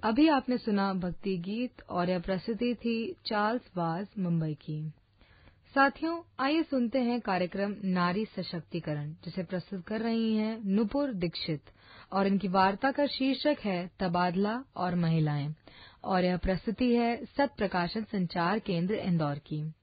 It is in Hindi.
अभी आपने सुना भक्ति गीत और यह प्रस्तुति थी चार्ल्स बाज मुंबई की। साथियों, आइए सुनते हैं कार्यक्रम नारी सशक्तिकरण, जिसे प्रस्तुत कर रही हैं नुपुर दीक्षित और इनकी वार्ता का शीर्षक है तबादला और महिलाएं और यह प्रस्तुति है सत प्रकाशन संचार केंद्र इंदौर की।